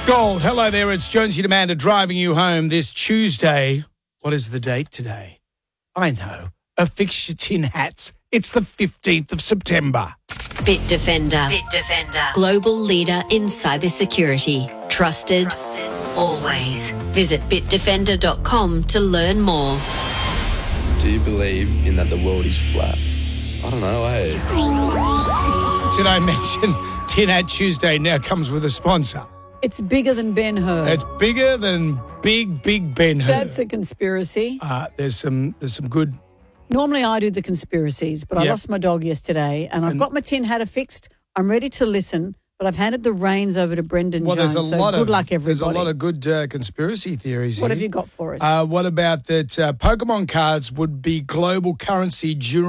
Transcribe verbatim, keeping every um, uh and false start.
Gold, hello there, it's Jonesy and Amanda driving you home this Tuesday. What is the date today? I know, affix your tin hats. It's the fifteenth of September. Bitdefender. Bitdefender. Global leader in cybersecurity. Trusted, Trusted. always. Visit bitdefender dot com to learn more. Do you believe in that the world is flat? I don't know, eh? Did I mention Tin Hat Tuesday now comes with a sponsor? It's bigger than Ben-Hur. It's bigger than big, big Ben-Hur. That's a conspiracy. Uh, there's some there's some good... Normally I do the conspiracies, but Yep. I lost my dog yesterday and I've And- got my tin hat affixed. I'm ready to listen, but I've handed the reins over to Brendan Well, Jones, there's a so lot good of luck, everybody. there's a lot of good uh, conspiracy theories What here. have you got for us? Uh, what about that uh, Pokemon cards would be global currency during